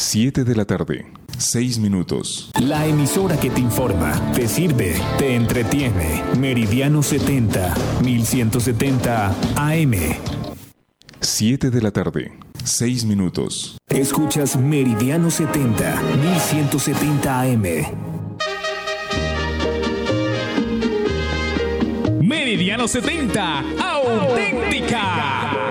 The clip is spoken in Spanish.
7 de la tarde, 6 minutos. La emisora que te informa, te sirve, te entretiene. Meridiano 70, 1170 AM. 7 de la tarde, 6 minutos. Escuchas Meridiano 70, 1170 AM. Meridiano 70, auténtica.